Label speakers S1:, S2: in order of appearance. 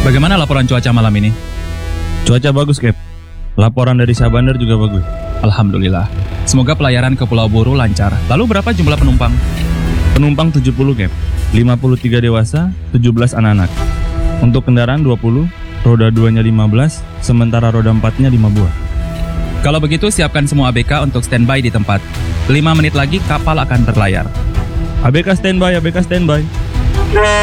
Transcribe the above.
S1: Bagaimana laporan cuaca malam ini?
S2: Cuaca bagus, Cap. Laporan dari Syah Bandar juga bagus.
S1: Alhamdulillah. Semoga pelayaran ke Pulau Buru lancar. Lalu berapa jumlah penumpang?
S2: Penumpang 70, Cap. 53 dewasa, 17 anak-anak. Untuk kendaraan 20, roda 2-nya 15, sementara roda 4-nya 5 buah.
S1: Kalau begitu siapkan semua ABK untuk standby di tempat. 5 menit lagi kapal akan berlayar.
S2: ABK standby, ABK standby.